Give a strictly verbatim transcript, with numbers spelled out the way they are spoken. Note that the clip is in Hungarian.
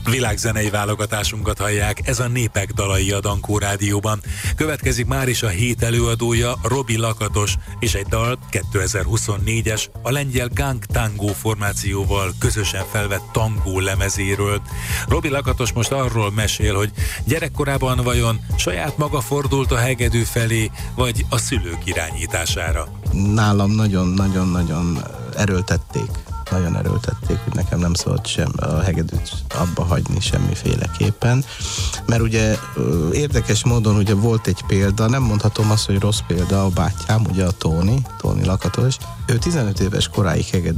Világzenei válogatásunkat hallják, ez a Népek dalai a Dankó Rádióban. Következik már is a hét előadója, Robi Lakatos, és egy dal kétezer-huszonnégyes, a lengyel Gang Tango formációval közösen felvett tangó lemezéről. Robi Lakatos most arról mesél, hogy gyerekkorában vajon saját maga fordult a hegedű felé, vagy a szülők irányítására. Nálam nagyon-nagyon-nagyon erőltették. Nagyon erőltették, hogy nekem nem szabad sem a hegedűt abba hagyni semmiféleképpen. Mert ugye érdekes módon ugye volt egy példa, nem mondhatom azt, hogy rossz példa, a bátyám, ugye a Tóni, Tóni Lakatos. Ő tizenöt éves koráig hegedű